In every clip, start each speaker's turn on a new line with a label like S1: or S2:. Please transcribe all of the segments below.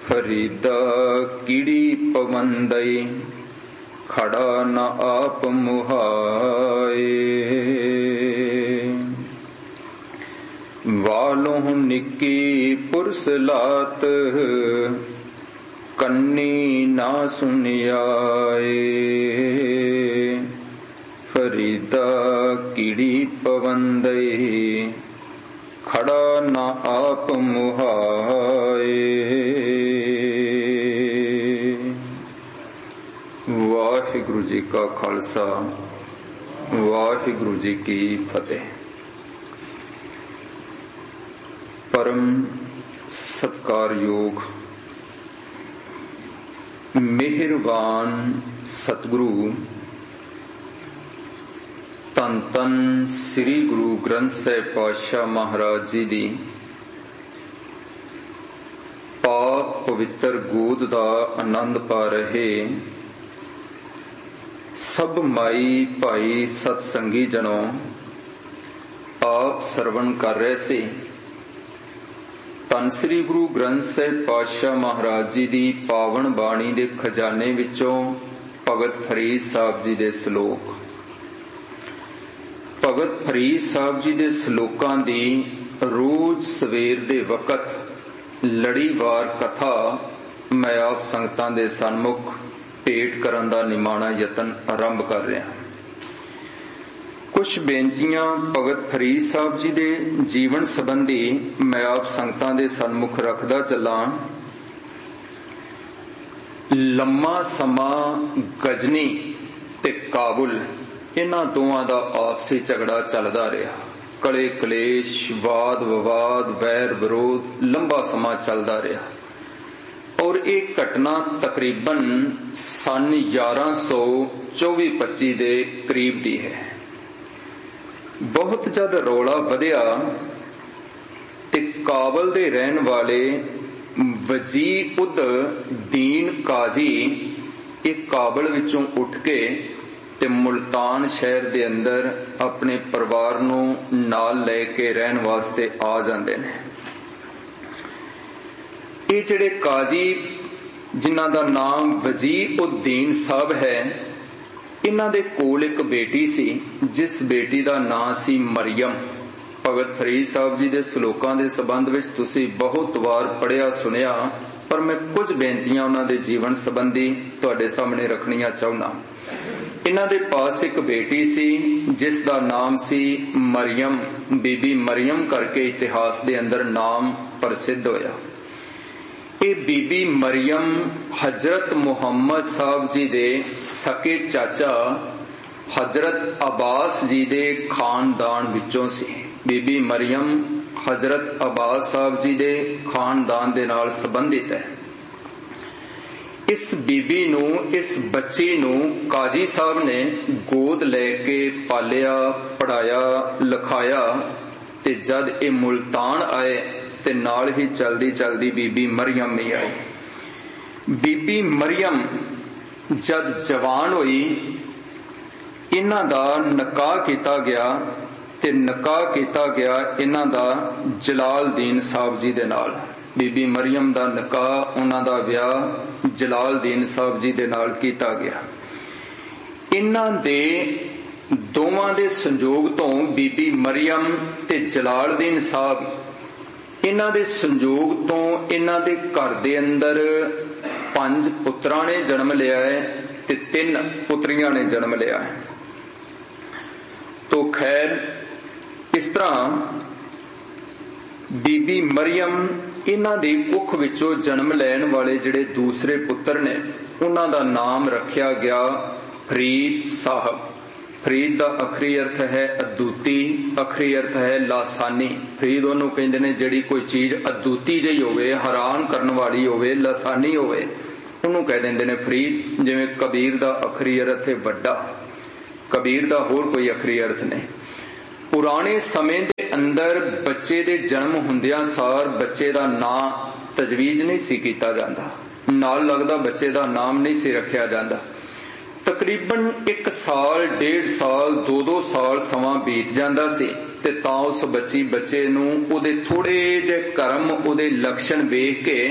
S1: फरीदा कीड़ी पवंदई खड़ा न आप मुहाए। वालों निकी पुरस लात कन्नी ना सुनियाए। फरीदा कीड़ी पवंदई खड़ा न आप मुहाए। वाहिगुरु जी का खालसा वाहिगुरु जी की फतेह। परम सत्कारयोग मेहरबान सतगुरु धन धन श्री गुरु ग्रंथ साहिब पातशाह महाराज जी दी पाक पवित्र गोद दा आनंद पा रहे सब माई भाई सतसंगी जनों, आप सरवण कर रहे से धन श्री गुरु ग्रंथ साहिब पातशाह महाराज जी दी पावन बाणी दे खजाने विचों भगत फरीद साहब जी दे श्लोक। भगत फरीद साहब जी दे श्लोकां दी रोज सवेर दे वकत लड़ीवार कथा मैं आप संगतां दे सन्मुख भेट करन दा निमाणा यतन आरंभ कर रहा। कुछ बेनतियां भगत फरीद साहब जी दे जीवन संबंधी मैं आप संगतां दे सन्मुख रखदा चला। लम्मा समा गजनी ते काबुल इन्हां दोवां दा आपसी झगड़ा चलदा रहा। कले कलेश वाद विवाद वैर विरोध लंबा समा चलदा रहा और एक घटना तकरीबन सन 1124-25 दे करीब दी है। बहुत जद रौला वधिया ते काबल दे रहन वाले वजीर उद दीन काजी एक काबल विचों उठ के ते मुल्तान शहर दे अंदर अपने परिवार नूं नाल लेके रहन वास्ते आ जांदे ने। ये जिहड़े काजी जिन्हां दा नाम वजीर उद दीन साहब है, इन्हां दे कोल एक बेटी सी जिस बेटी दा नाम सी मरियम। भगत फरीद साहब जी दे श्लोकां दे संबंध विच तुसीं बहुत वार पढ़िया सुनिया, पर मैं कुछ बेनतियां उन्हां दे जीवन संबंधी तुहाडे सामने रखणियां चाहुंदा। इन्हां दे पास एक बेटी सी जिस दा नाम सी मरियम। बीबी मरियम करके इतिहास दे अंदर नाम प्रसिद्ध होया। ये बीबी मरियम हजरत मुहम्मद साहब जी दे सके चाचा हजरत अब्बास जी दे खानदान विचों सी। बीबी मरियम हजरत अब्बास साहब जी दे खानदान दे नाल संबंधित है। इस बीबी नू इस बच्ची नू काजी साहब ने गोद लेके पालिया पढ़ाया लिखाया ते जद ये मुल्तान आए ते नाल ही चलदी चलदी बीबी मरियम भी आई। बीबी मरियम जद जवान हुई इन्हां दा निकाह किया गया ते निकाह किया गया इन्हां दा जलाल दीन साहब जी दे नाल। बीबी मरियम दा निकाह उन्हां दा विआह जलाल दीन साहब जी दे नाल कीता गया। इन्हां दे दोवां दे संजोग तो बीबी मरियम ते जलाल दीन साहब इन्हां दे संजोग तो इन्हां दे घर दे अंदर 5 पुत्रां ने जन्म लिया है ते 3 पुत्रियां ने जन्म लिया है। तो खैर इस तरह बीबी मरियम इन्हां दे कुख विचों जन्म लैण वाले जिहड़े दूसरे पुत्र ने उन्हां दा नाम रखिया गया फरीद साहब। फरीद दा अखरी अर्थ है अदूती, अखरी अर्थ है लासानी। फरीद ओनू कहंदे ने जिहड़ी कोई चीज अदूती जही होवे, हैरान करन वाली होवे, लासानी होवे, ओनू कह दिंदे ने फरीद। जिवें कबीर दा अखरी अर्थ है वड्डा, कबीर दा होर कोई अखरी अर्थ नहीं। पुराने समय दे अंदर बच्चे दे जन्म हुंदियां सार बच्चे दा नाम तजवीज नहीं सी कीता जांदा, नाल लगदा बच्चे दा नाम नहीं सी रखिया जांदा। तकरीबन 1 साल 1.5 साल 2-2 साल समा बीत जांदा सी ते तां उस बच्चे नूं उहदे थोड़े जे कर्म उहदे लक्षण वेख के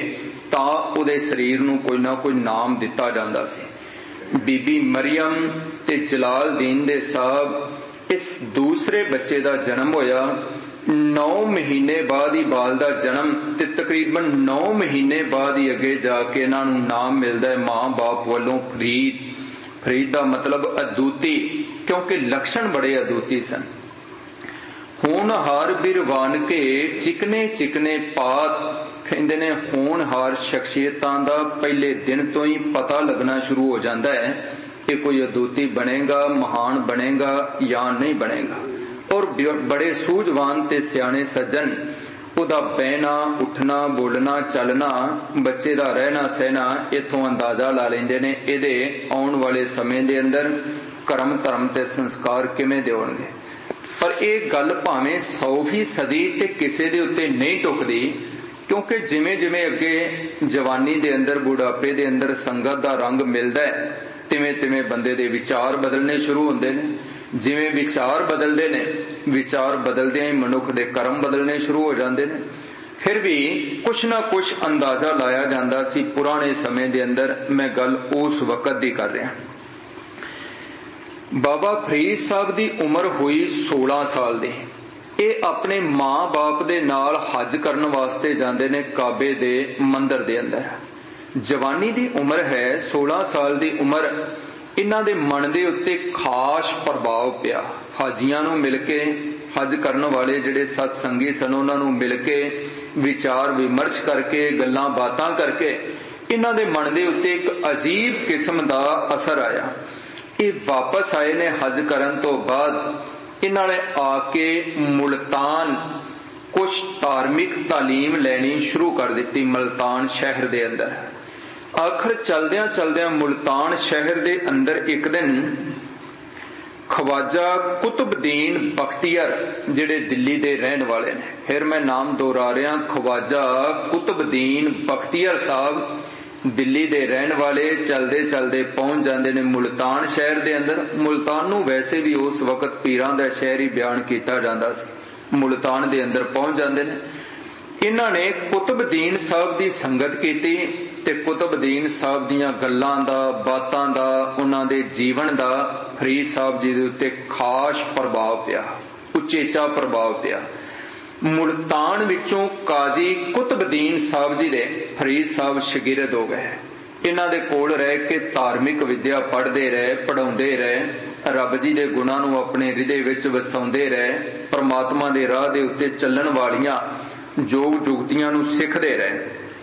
S1: ਤਾਂ ਉਹਦੇ ਸਰੀਰ ਨੂੰ ਕੋਈ ਨਾ ਕੋਈ ਨਾਮ ਦਿੱਤਾ ਜਾਂਦਾ ਸੀ। ਬੀਬੀ ਮਰੀਅਮ ਤੇ ਜਲਾਲਦੀਨ ਦੇ ਸਾਹਿਬ ਇਸ ਦੂਸਰੇ ਬੱਚੇ ਦਾ ਜਨਮ ਹੋਇਆ। 9 ਮਹੀਨੇ ਬਾਅਦ ਹੀ ਬਾਲ ਦਾ ਜਨਮ ਤੇ ਤਕਰੀਬਨ 9 ਮਹੀਨੇ ਬਾਅਦ ਹੀ ਅੱਗੇ ਜਾ ਕੇ ਇਹਨਾਂ ਨੂੰ ਨਾਮ ਮਿਲਦਾ ਹੈ ਮਾਂ ਬਾਪ ਵੱਲੋਂ ਫਰੀਦ। ਫਰੀਦ ਦਾ ਮਤਲਬ ਅਦੁੱਤੀ, ਕਿਉਂਕਿ ਲੱਛਣ ਬੜੇ ਅਦੁੱਤੀ ਸਨ। ਹੋਣਹਾਰ ਬਿਰਵਾਨ ਕੇ ਚਿਕਨੇ ਚਿਕਨੇ ਪਾਤ, ਕਹਿੰਦੇ ਨੇ ਹੋਣਹਾਰ ਸ਼ਖਸੀਅਤਾਂ ਦਾ ਪਹਿਲੇ ਦਿਨ ਤੋਂ ਹੀ ਪਤਾ ਲੱਗਣਾ ਸ਼ੁਰੂ ਹੋ ਜਾਂਦਾ ਹੈ ਕਿ ਕੋਈ ਅਦੁੱਤੀ ਬਣੇਗਾ, ਮਹਾਨ ਬਣੇਗਾ ਜਾਂ ਨਹੀਂ ਬਣੇਗਾ। ਔਰ ਬੜੇ ਸੂਝਵਾਨ ਤੇ ਸਿਆਣੇ ਸੱਜਣ ਉਹਦਾ ਬਹਿਣਾ ਉੱਠਣਾ ਬੋਲਣਾ ਚੱਲਣਾ, ਬੱਚੇ ਦਾ ਰਹਿਣਾ ਸਹਿਣਾ ਇੱਥੋਂ ਅੰਦਾਜ਼ਾ ਲਾ ਲੈਂਦੇ ਨੇ ਇਹਦੇ ਆਉਣ ਵਾਲੇ ਸਮੇਂ ਦੇ ਅੰਦਰ ਕਰਮ ਧਰਮ ਤੇ ਸੰਸਕਾਰ ਕਿਵੇਂ ਦੇ ਹੋਣਗੇ। ਪਰ ਇਹ ਗੱਲ ਭਾਵੇਂ 100% ਤੇ ਕਿਸੇ ਦੇ ਉੱਤੇ ਨਹੀਂ ਟੁਕਦੀ, ਕਿਉਂਕਿ ਜਿਵੇਂ ਜਿਵੇਂ ਅੱਗੇ ਜਵਾਨੀ ਦੇ ਅੰਦਰ ਬੁਢਾਪੇ ਦੇ ਅੰਦਰ ਸੰਗਤ ਦਾ ਰੰਗ ਮਿਲਦਾ ਹੈ ਤਿਵੇਂ ਤਿਵੇਂ ਬੰਦੇ ਦੇ ਵਿਚਾਰ ਬਦਲਣੇ ਸ਼ੁਰੂ ਹੁੰਦੇ ਨੇ। ਜਿਵੇਂ ਵਿਚਾਰ ਬਦਲਦੇ ਨੇ, ਵਿਚਾਰ ਬਦਲਦਿਆਂ ਹੀ ਮਨੁੱਖ ਦੇ ਕਰਮ ਬਦਲਣੇ ਸ਼ੁਰੂ ਹੋ ਜਾਂਦੇ ਨੇ। ਫਿਰ ਵੀ ਕੁਛ ਨਾ ਕੁਛ ਅੰਦਾਜ਼ਾ ਲਾਇਆ ਜਾਂਦਾ ਸੀ ਪੁਰਾਣੇ ਸਮੇਂ ਦੇ ਅੰਦਰ। ਮੈਂ ਗੱਲ ਉਸ ਵਕਤ ਦੀ ਕਰ ਰਿਹਾ। ਬਾਬਾ ਫਰੀਦ ਸਾਹਿਬ ਦੀ ਉਮਰ ਹੋਈ 16 ਸਾਲ ਦੀ। ਇਹ ਆਪਣੇ ਮਾਂ ਬਾਪ ਦੇ ਨਾਲ ਹੱਜ ਕਰਨ ਵਾਸਤੇ ਜਾਂਦੇ ਨੇ ਕਾਬੇ ਦੇ ਮੰਦਿਰ ਦੇ ਅੰਦਰ। ਜਵਾਨੀ ਦੀ ਉਮਰ ਹੈ, 16 ਸਾਲ ਦੀ ਉਮਰ। ਇਹਨਾਂ ਦੇ ਮਨ ਦੇ ਉੱਤੇ ਖਾਸ ਪ੍ਰਭਾਵ ਪਿਆ। ਹਾਜੀਆਂ ਨੂੰ ਮਿਲ ਕੇ, ਹੱਜ ਕਰਨ ਵਾਲੇ ਜਿਹੜੇ ਸਤ ਸੰਗੀ ਸਨ ਉਹਨਾਂ ਨੂੰ ਮਿਲ ਕੇ, ਵਿਚਾਰ ਵਿਮਰਸ਼ ਕਰਕੇ, ਗੱਲਾਂ ਬਾਤਾਂ ਕਰਕੇ ਇਹਨਾਂ ਦੇ ਮਨ ਦੇ ਉੱਤੇ ਇੱਕ ਅਜੀਬ ਕਿਸਮ ਦਾ ਅਸਰ ਆਇਆ। ਇਹ ਵਾਪਸ ਆਏ ਨੇ ਹੱਜ ਕਰਨ ਤੋਂ ਬਾਅਦ। ਇਹਨਾਂ ਨੇ ਆ ਕੇ ਮੁਲਤਾਨ ਕੁਛ ਧਾਰਮਿਕ ਤਾਲੀਮ ਲੈਣੀ ਸ਼ੁਰੂ ਕਰ ਦਿੱਤੀ ਮੁਲਤਾਨ ਸ਼ਹਿਰ ਦੇ ਅੰਦਰ। ਆਖਰ ਚਲਦਿਆਂ ਚਲਦਿਆਂ ਮੁਲਤਾਨ ਸ਼ਹਿਰ ਦੇ ਅੰਦਰ ਇੱਕ ਦਿਨ ਖਵਾਜਾ ਕੁਤਬਦੀਨ ਬਖਤੀਅਰ, ਜਿਹੜੇ ਦਿੱਲੀ ਦੇ ਰਹਿਣ ਵਾਲੇ ਨੇ, ਫਿਰ ਮੈਂ ਨਾਮ ਦੁਹਰਾ ਰਿਹਾ, ਖਵਾਜਾ ਕੁਤਬਦੀਨ ਬਖਤੀਅਰ ਸਾਹਿਬ ਦਿੱਲੀ ਦੇ ਰਹਿਣ ਵਾਲੇ, ਚਲਦੇ ਚਲਦੇ ਪਹੁੰਚ ਜਾਂਦੇ ਨੇ ਮੁਲਤਾਨ ਸ਼ਹਿਰ ਦੇ ਅੰਦਰ। ਮੁਲਤਾਨ ਨੂੰ ਵੈਸੇ ਵੀ ਉਸ ਵਕਤ ਪੀਰਾਂ ਦਾ ਸ਼ਹਿਰ ਹੀ ਬਿਆਨ ਕੀਤਾ ਜਾਂਦਾ ਸੀ। ਮੁਲਤਾਨ ਦੇ ਅੰਦਰ ਪਹੁੰਚ ਜਾਂਦੇ ਨੇ। ਇਹਨਾਂ ਨੇ ਕੁਤਬਦੀਨ ਸਾਹਿਬ ਦੀ ਸੰਗਤ ਕੀਤੀ ਤੇ ਕੁਤਬਦੀਨ ਸਾਹਿਬ ਦੀਆਂ ਗੱਲਾਂ ਦਾ, ਬਾਤਾਂ ਦਾ, ਉਹਨਾਂ ਦੇ ਜੀਵਨ ਦਾ ਫਰੀਦ ਸਾਹਿਬ ਜੀ ਦੇ ਉੱਤੇ ਖਾਸ ਪ੍ਰਭਾਵ ਪਿਆ, ਉਚੇਚਾ ਪ੍ਰਭਾਵ ਪਿਆ। ਮੁਲਤਾਨ ਵਿੱਚੋਂ ਕਾਜ਼ੀ ਕੁਤਬਦੀਨ ਸਾਹਿਬ ਜੀ ਦੇ ਫਰੀਦ ਸਾਹਿਬ ਸ਼ਾਗਿਰਦ ਹੋ ਗਏ। ਇਹਨਾਂ ਦੇ ਕੋਲ ਰਹਿ ਕੇ ਧਾਰਮਿਕ ਵਿਦਿਆ ਪੜ੍ਹਦੇ ਰਹੇ, ਪੜ੍ਹਾਉਂਦੇ ਰਹੇ, ਰੱਬ ਜੀ ਦੇ ਗੁਣਾਂ ਨੂੰ ਆਪਣੇ ਹਿਰਦੇ ਵਿੱਚ ਵਸਾਉਂਦੇ ਰਹੇ, ਪਰਮਾਤਮਾ ਦੇ ਰਾਹ ਦੇ ਉੱਤੇ ਚੱਲਣ ਵਾਲੀਆਂ ਯੋਗ ਜੁਗਤੀਆਂ ਨੂੰ ਸਿੱਖਦੇ ਰਹੇ।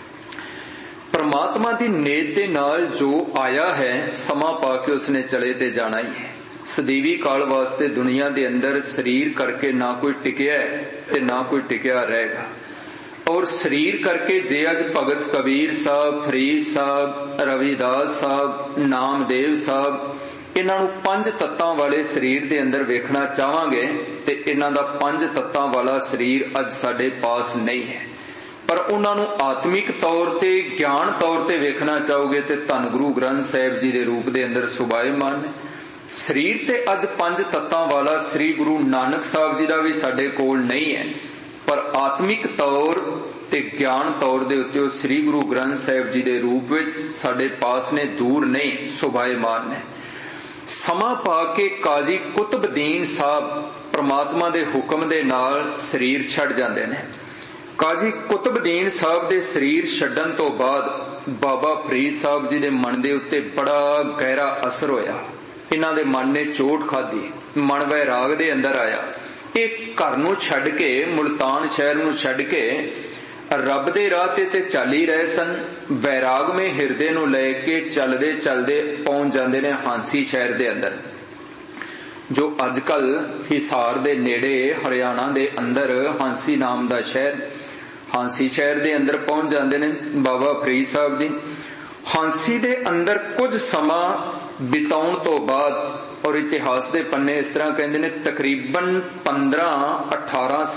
S1: ਪਰਮਾਤਮਾ ਦੀ ਨੇਤ ਦੇ ਨਾਲ ਜੋ ਆਇਆ ਹੈ, ਸਮਾਂ ਪਾ ਕੇ ਉਸਨੇ ਚਲੇ ਤੇ ਜਾਣਾ ਹੀ ਹੈ। ਸਦੀਵੀ ਕਾਲ ਵਾਸਤੇ ਦੁਨੀਆ ਦੇ ਅੰਦਰ ਸਰੀਰ ਕਰਕੇ ਨਾ ਕੋਈ ਟਿਕਿਆ ਤੇ ਨਾ ਕੋਈ ਟਿਕਿਆ ਰਹੇਗਾ। ਔਰ ਸਰੀਰ ਕਰਕੇ ਜੇ ਅੱਜ ਭਗਤ ਕਬੀਰ ਸਾਹਿਬ, ਫਰੀਦ ਸਾਹਿਬ, ਰਵਿਦਾਸ ਸਾਹਿਬ, ਨਾਮਦੇਵ ਸਾਹਿਬ, ਇਹਨਾਂ ਨੂੰ 5 ਤੱਤਾਂ ਵਾਲੇ ਸਰੀਰ ਦੇ ਅੰਦਰ ਵੇਖਣਾ ਚਾਹਾਂਗੇ ਤੇ ਇਹਨਾਂ ਦਾ 5 ਤੱਤਾਂ ਵਾਲਾ ਸਰੀਰ ਅੱਜ ਸਾਡੇ ਪਾਸ ਨਹੀਂ ਹੈ। ਪਰ ਉਹਨਾਂ ਨੂੰ ਆਤਮਿਕ ਤੌਰ ਤੇ, ਗਿਆਨ ਤੌਰ ਤੇ ਵੇਖਣਾ ਚਾਹੋਗੇ ਤੇ ਧੰਨ ਗੁਰੂ ਗ੍ਰੰਥ ਸਾਹਿਬ ਜੀ ਦੇ ਰੂਪ ਦੇ ਅੰਦਰ ਸੁਭਾਏਮਾਨ ਨੇ। ਸਰੀਰ ਤੇ ਅੱਜ 5 ਤੱਤਾਂ ਵਾਲਾ ਸ੍ਰੀ ਗੁਰੂ ਨਾਨਕ ਸਾਹਿਬ ਜੀ ਦਾ ਵੀ ਸਾਡੇ ਕੋਲ ਨਹੀਂ ਹੈ, ਪਰ ਆਤਮਿਕ ਤੌਰ ਤੇ ਗਿਆਨ ਤੌਰ ਦੇ ਉੱਤੇ ਉਹ ਸ੍ਰੀ ਗੁਰੂ ਗ੍ਰੰਥ ਸਾਹਿਬ ਜੀ ਦੇ ਰੂਪ ਵਿੱਚ ਸਾਡੇ ਪਾਸ ਨੇ, ਦੂਰ ਨਹੀਂ, ਸੁਭਾਏਮਾਨ ਨੇ। ਸਮਾਂ ਪਾ ਕੇ ਕਾਜ਼ੀ ਕੁਤਬਦੀਨ ਸਾਹਿਬ ਪ੍ਰਮਾਤਮਾ ਦੇ ਹੁਕਮ ਦੇ ਨਾਲ ਸਰੀਰ ਛੱਡ ਜਾਂਦੇ ਨੇ। ਕਾਜ਼ੀ ਕੁਤਬਦੀਨ ਸਾਹਿਬ ਦੇ ਸਰੀਰ ਛੱਡਣ ਤੋਂ ਬਾਅਦ ਬਾਬਾ ਫਰੀਦ ਸਾਹਿਬ ਜੀ ਦੇ ਮਨ ਦੇ ਉੱਤੇ ਬੜਾ ਗਹਿਰਾ ਅਸਰ ਹੋਇਆ। ਇਹਨਾਂ ਦੇ ਮਨ ਨੇ ਚੋਟ ਖਾਧੀ, ਮਨ ਵੈਰਾਗ ਦੇ ਅੰਦਰ ਆਇਆ। ਇਹ ਘਰ ਨੂੰ ਛੱਡ ਕੇ, ਮੁਲਤਾਨ ਸ਼ਹਿਰ ਨੂੰ ਛੱਡ ਕੇ ਰੱਬ ਦੇ ਰਾਹ ਤੇ ਚੱਲ ਹੀ ਰਹੇ ਸਨ। ਵੈਰਾਗਮੇ ਹਿਰਦੇ ਨੂੰ ਲੈ ਕੇ ਚੱਲਦੇ ਚੱਲਦੇ ਪਹੁੰਚ ਜਾਂਦੇ ਨੇ ਹਾਂਸੀ ਸ਼ਹਿਰ ਦੇ ਅੰਦਰ, ਜੋ ਅੱਜ ਕੱਲ ਹਿਸਾਰ ਦੇ ਨੇੜੇ ਹਰਿਆਣਾ ਦੇ ਅੰਦਰ ਹਾਂਸੀ ਨਾਮ ਦਾ ਸ਼ਹਿਰ। ਹਾਂਸੀ ਸ਼ਹਿਰ ਦੇ ਅੰਦਰ ਪਹੁੰਚ ਜਾਂਦੇ ਨੇ ਬਾਬਾ ਫਰੀਦ ਸਾਹਿਬ ਜੀ। ਹਾਂਸੀ ਦੇ ਅੰਦਰ ਕੁਝ ਸਮਾਂ ਬਿਤਾਉਣ ਤੋਂ ਬਾਅਦ, ਔਰ ਇਤਿਹਾਸ ਦੇ ਪੰਨੇ ਇਸ ਤਰ੍ਹਾਂ ਕਹਿੰਦੇ ਨੇ, ਤਕਰੀਬਨ 15-18